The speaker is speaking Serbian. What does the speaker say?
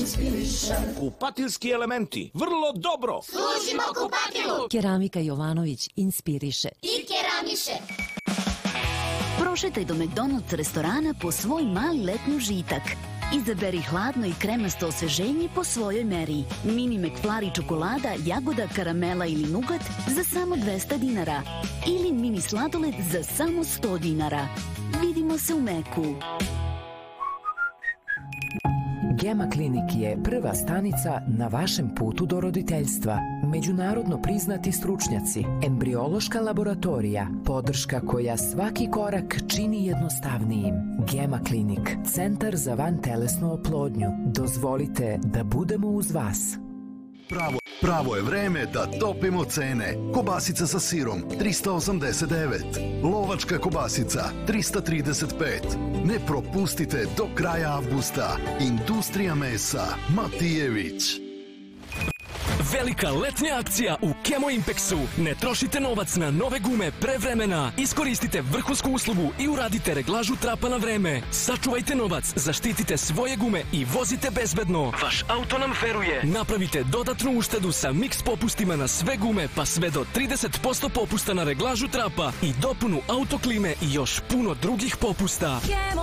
inspiriše. Kupatilski elementi, vrlo dobro. Služimo kupatilu. Keramika Jovanović inspiriše I keramiše. Prošetaj do McDonald's restorana po svoj mali letnji užitak. Izaberi hladno i kremasto osveženje po svojoj meri. Mini McFlurry čokolada, jagoda, karamela ili nugat za samo 200 dinara. Ili mini sladoled za samo 100 dinara. Vidimo se u Meku. Gema Klinik je prva stanica na vašem putu do roditeljstva. Međunarodno priznati stručnjaci, embriološka laboratorija, podrška koja svaki korak čini jednostavnijim. Gema Klinik, centar za vantelesnu oplodnju. Dozvolite da budemo uz vas. Pravo je vreme da topimo cene. Kobasica sa sirom 389, lovačka kobasica 335. Ne propustite do kraja avgusta. Industrija mesa Matijević. Velika letnja akcija u Kemo Impexu. Ne trošite novac na nove gume pre vremena. Iskoristite vrhunsku uslugu i uradite reglažu trapa na vreme. Sačuvajte novac, zaštitite svoje gume i vozite bezbedno. Vaš auto nam veruje. Napravite dodatnu uštedu sa mix popustima na sve gume, pa sve do 30% popusta na reglažu trapa i dopunu autoklime i još puno drugih popusta. Kemo